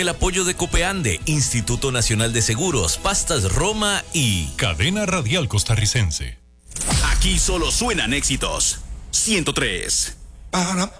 El apoyo de Copeande, Instituto Nacional de Seguros, Pastas Roma y Cadena Radial Costarricense. Aquí solo suenan éxitos. 103.